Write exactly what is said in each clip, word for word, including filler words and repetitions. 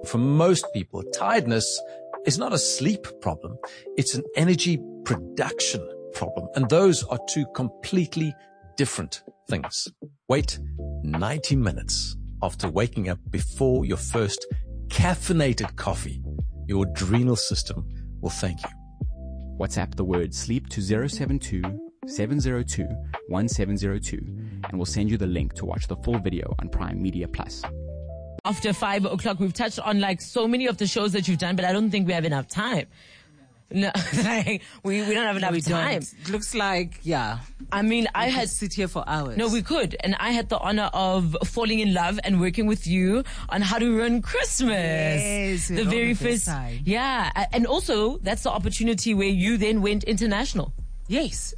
For most people, tiredness is not a sleep problem. It's an energy production problem. And those are two completely different things. Wait ninety minutes after waking up before your first caffeinated coffee. Your adrenal system will thank you. WhatsApp the word sleep to zero seven two, seven zero two, one seven zero two and we'll send you the link to watch the full video on Prime Media Plus. After five o'clock, we've touched on like so many of the shows that you've done, but I don't think we have enough time. No, like, we, we don't have enough we time. Don't. Looks like, yeah. I mean, we I had sit here for hours. No, we could. And I had the honor of falling in love and working with you on How to Ruin Christmas. Yes, the very first time. Yeah. And also, that's the opportunity where you then went international. Yes.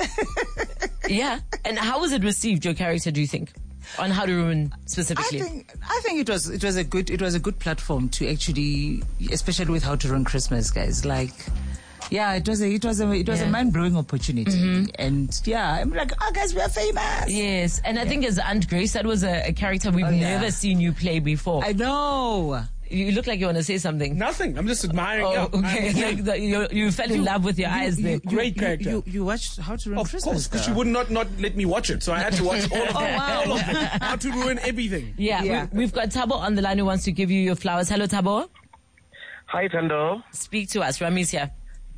Yeah. And how was it received, your character, do you think? On How to Ruin specifically? I think I think it was it was a good it was a good platform to actually, especially with How to Ruin Christmas, guys. Like, yeah, it was a it was a it was yeah. a mind blowing opportunity, mm-hmm. and yeah, I'm like, oh guys, we are famous. Yes, and I yeah. think as Aunt Grace, that was a, a character we've oh, never yeah. seen you play before. I know. You look like you want to say something. Nothing. I'm just admiring. Oh, you. okay. Like the, you, you fell in you, love with your you, eyes there. You, Great you, character. You, you watched How to Ruin of Christmas. Of course, because she would not, not let me watch it. So I had to watch all of oh, it. wow. All of it. How to Ruin everything. Yeah. yeah. We, we've got Thabo on the line who wants to give you your flowers. Hello, Thabo. Hi, Tando. Speak to us. Rami's here.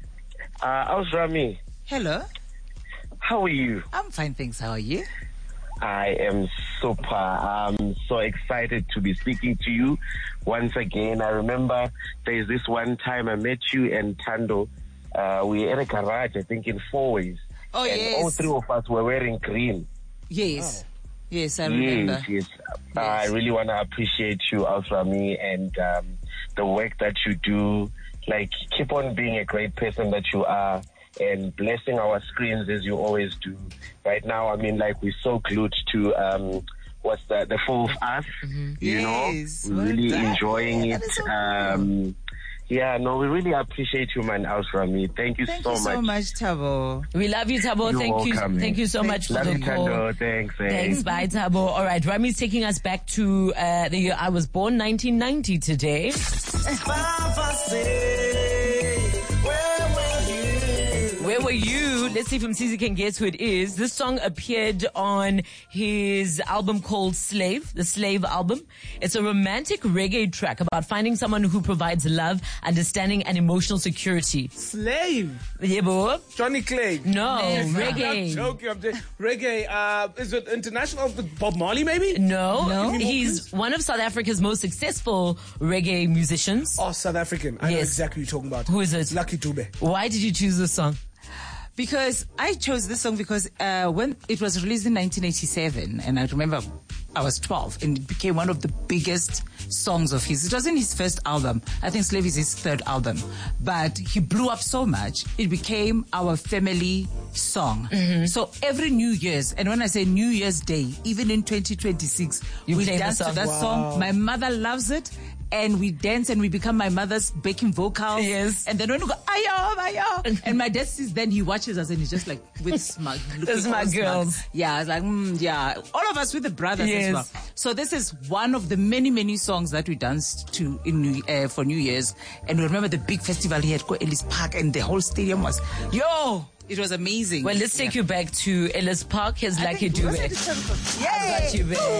Uh, how's Rami? Hello. How are you? I'm fine, thanks. How are you? I am super. I'm so excited to be speaking to you once again. I remember there's this one time I met you and Tando. Uh, we were at a garage, I think, in Fourways. Oh, and yes. all three of us were wearing green. Yes. Oh. Yes, I remember. Yes, yes. yes. Uh, I really want to appreciate you, Alframi, and um, the work that you do. Like, keep on being a great person that you are, and blessing our screens as you always do. Right now, I mean, like, we're so glued to um, what's the the Four of Us. Mm-hmm. You yes, know, really that? enjoying yeah, it. So um, cool. Yeah, no, we really appreciate you, man, Alframi. Thank you thank so you much. Thank you so much, Thabo. We love you, Thabo. You're thank welcome, you. man. Thank you so thank much love for the you, call. Tando. Thanks. Thanks. Thanks. Bye, Thabo. All right, Rami's taking us back to uh, the year I was born, nineteen ninety today. Where were you? Let's see if Msizi can guess who it is. This song appeared on his album called Slave, the Slave album. It's a romantic reggae track about finding someone who provides love, understanding, and emotional security. Slave? Yeah, boy. Johnny Clegg? No, yes, reggae. I'm joking. I'm just, reggae, uh, is it international? Bob Marley, maybe? No. No. He's one of South Africa's most successful reggae musicians. Oh, South African. I yes. know exactly what you're talking about. Who is it? Lucky Dube. Why did you choose this song? Because I chose this song because uh, when it was released in nineteen eighty-seven, and I remember I was twelve, and it became one of the biggest songs of his. It wasn't his first album. I think Slave is his third album. But he blew up so much, it became our family song. Mm-hmm. So every New Year's, and when I say New Year's Day, even in twenty twenty-six, you we dance to that wow. song. My mother loves it. And we dance and we become my mother's backing vocals. Yes. And then when we go, ayo, ayo. And my dad sees, then he watches us and he's just like, with smug. The smug girls. Smug. Yeah, it's like, mm, yeah. All of us with the brothers yes. as well. So this is one of the many, many songs that we danced to in New, uh, for New Year's. And we remember the big festival here at Ko Ellis Park and the whole stadium was, yo, it was amazing. Well, let's take yeah. you back to Ellis Park. His I Lucky think, Dube. Yay!